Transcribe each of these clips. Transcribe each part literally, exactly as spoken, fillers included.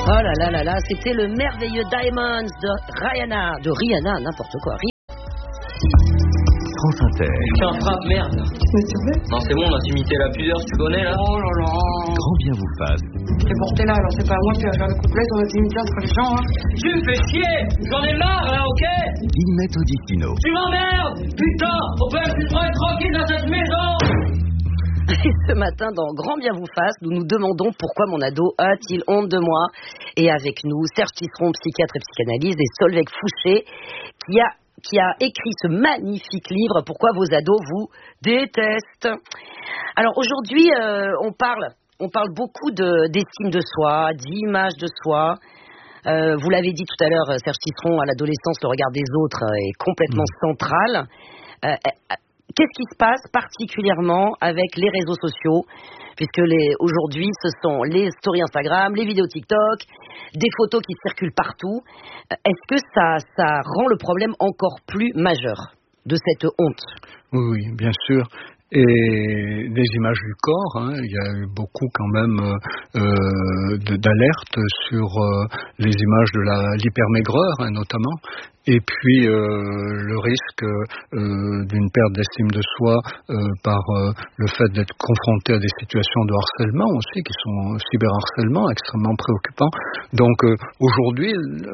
Oh là là là là, c'était le merveilleux Diamonds de Rihanna, de Rihanna, n'importe quoi. France Inter. Tiens, frappe, merde. Mais c'est vrai. Non, c'est bon, l'intimité la pudeur, tu connais là. Oh là là. Grand bien vous fasse. C'est porté là, alors c'est pas à moi qui va faire le couplet sur l'intimité entre les gens, hein. Tu me fais chier. J'en ai marre là, ok. Guillemette Audicino. Tu m'emmerdes. Putain, on peut plus être tranquille dans cette maison. Et ce matin, dans Grand bien vous fasse, nous nous demandons pourquoi mon ado a-t-il honte de moi. Et avec nous, Serge Tisseron, psychiatre et psychanalyste, et Solveig Fouché, qui a qui a écrit ce magnifique livre « Pourquoi vos ados vous détestent ». Alors aujourd'hui, euh, on parle, on parle beaucoup de, d'estime de soi, d'image de soi. Euh, vous l'avez dit tout à l'heure, Serge Tisseron, à l'adolescence, le regard des autres est complètement mmh. central. Euh, qu'est-ce qui se passe particulièrement avec les réseaux sociaux ? Puisque les, aujourd'hui, ce sont les stories Instagram, les vidéos TikTok, des photos qui circulent partout. Est-ce que ça, ça rend le problème encore plus majeur de cette honte ? Oui, oui, bien sûr. Et des images du corps, hein, il y a eu beaucoup quand même euh, de, d'alertes sur euh, les images de la, l'hypermaigreur, hein, notamment. Et puis euh, le risque euh, d'une perte d'estime de soi euh, par euh, le fait d'être confronté à des situations de harcèlement aussi, qui sont cyberharcèlement, extrêmement préoccupants. Donc euh, aujourd'hui,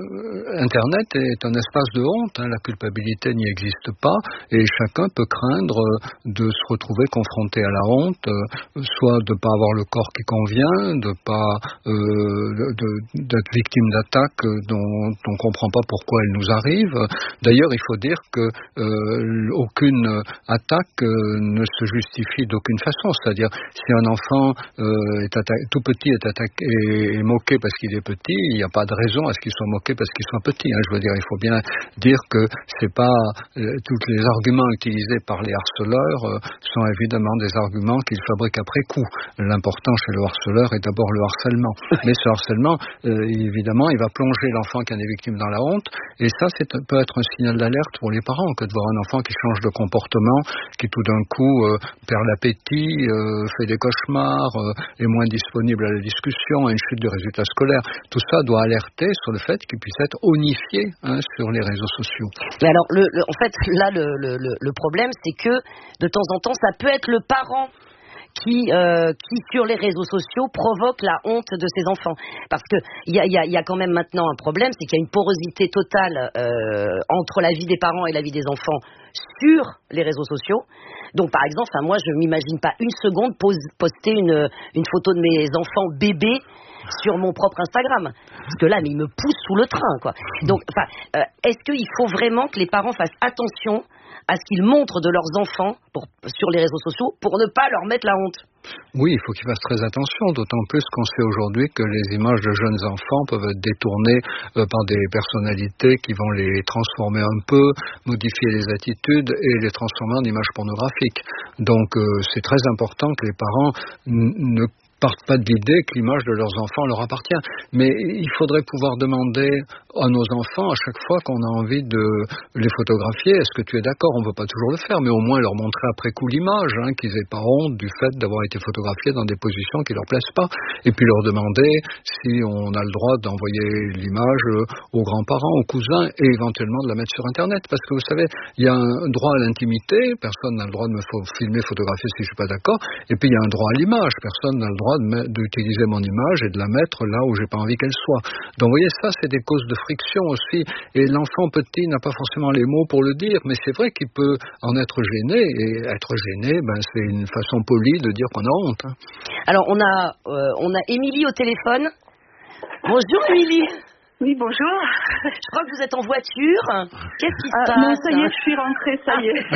Internet est un espace de honte, hein, la culpabilité n'y existe pas, et chacun peut craindre de se retrouver confronté à la honte, euh, soit de ne pas avoir le corps qui convient, de pas euh, de, d'être victime d'attaques dont on ne comprend pas pourquoi elles nous arrivent. D'ailleurs, il faut dire que euh, aucune attaque euh, ne se justifie d'aucune façon. C'est-à-dire, si un enfant euh, est atta- tout petit est attaqué et moqué parce qu'il est petit, il n'y a pas de raison à ce qu'il soit moqué parce qu'il soit petit. Hein. Je veux dire, il faut bien dire que c'est pas euh, tous les arguments utilisés par les harceleurs euh, sont évidemment des arguments qu'ils fabriquent après coup. L'important chez le harceleur est d'abord le harcèlement. Mais ce harcèlement, euh, évidemment, il va plonger l'enfant qui en est victime dans la honte. Et ça, c'est peut être un signal d'alerte pour les parents que de voir un enfant qui change de comportement, qui tout d'un coup euh, perd l'appétit, euh, fait des cauchemars, euh, est moins disponible à la discussion, a une chute de résultats scolaires. Tout ça doit alerter sur le fait qu'il puisse être honifié, hein, sur les réseaux sociaux. Mais alors, le, le, en fait, là, le, le, le problème, c'est que de temps en temps, ça peut être le parent qui, euh, qui sur les réseaux sociaux provoque la honte de ses enfants. Parce que il y a, y a, y a quand même maintenant un problème, c'est qu'il y a une porosité totale euh, entre la vie des parents et la vie des enfants sur les réseaux sociaux. Donc par exemple, enfin, moi je m'imagine pas une seconde pose, poster une, une photo de mes enfants bébés sur mon propre Instagram. Parce que là, mais ils me poussent sous le train, quoi. Donc, enfin, euh, est-ce qu'il faut vraiment que les parents fassent attention à ce qu'ils montrent de leurs enfants pour, sur les réseaux sociaux pour ne pas leur mettre la honte? Oui, il faut qu'ils fassent très attention, d'autant plus qu'on sait aujourd'hui que les images de jeunes enfants peuvent être détournées euh, par des personnalités qui vont les transformer un peu, modifier les attitudes et les transformer en images pornographiques. Donc euh, c'est très important que les parents n- ne partent pas de l'idée que l'image de leurs enfants leur appartient. Mais il faudrait pouvoir demander à nos enfants, à chaque fois qu'on a envie de les photographier, est-ce que tu es d'accord? On ne peut pas toujours le faire, mais au moins leur montrer après coup l'image, hein, qu'ils n'aient pas honte du fait d'avoir été photographiés dans des positions qui ne leur plaisent pas. Et puis leur demander si on a le droit d'envoyer l'image aux grands-parents, aux cousins, et éventuellement de la mettre sur Internet. Parce que vous savez, il y a un droit à l'intimité, personne n'a le droit de me filmer, photographier si je ne suis pas d'accord, et puis il y a un droit à l'image, personne n'a le droit d'utiliser mon image et de la mettre là où j'ai pas envie qu'elle soit. Donc vous voyez, ça c'est des causes de friction aussi, et l'enfant petit n'a pas forcément les mots pour le dire, mais c'est vrai qu'il peut en être gêné, et être gêné, ben, c'est une façon polie de dire qu'on a honte, hein. Alors on a euh, on a Émilie au téléphone. Bonjour Émilie. Oui, bonjour. Je crois que vous êtes en voiture. Qu'est-ce qui se ah, passe? Non, ça y est, je suis rentrée, ça y est.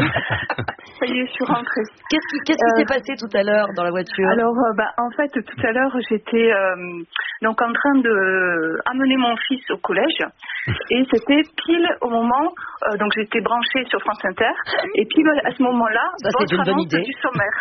Ça y est, je suis rentrée. Qu'est-ce qui, qu'est-ce qui euh, s'est passé tout à l'heure dans la voiture? Alors, euh, bah, en fait, tout à l'heure, j'étais euh, donc en train de euh, amener mon fils au collège, et c'était pile au moment, euh, donc j'étais branchée sur France Inter, et pile à ce moment-là, ça, c'est une bonne idée. Du sommaire.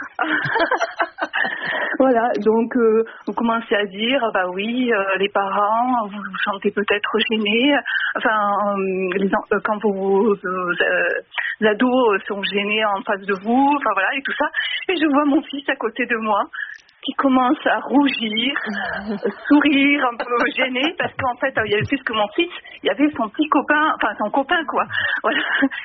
Voilà, donc euh, vous commencez à dire, bah oui, euh, les parents, vous vous sentez peut-être gênés, enfin, euh, les, euh, quand vos, vos euh, ados sont gênés en face de vous, enfin voilà, et tout ça. Et je vois mon fils à côté de moi, qui commence à rougir, sourire, un peu gêné, parce qu'en fait, il y avait plus que mon fils, il y avait son petit copain, enfin son copain quoi. Voilà.